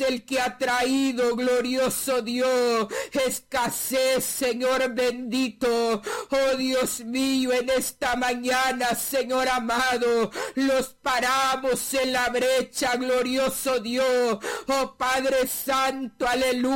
el que ha traído, glorioso Dios, escasez, Señor bendito. Oh Dios mío, en esta mañana, Señor amado, los paramos en la brecha, glorioso Dios. Oh Padre Santo, aleluya.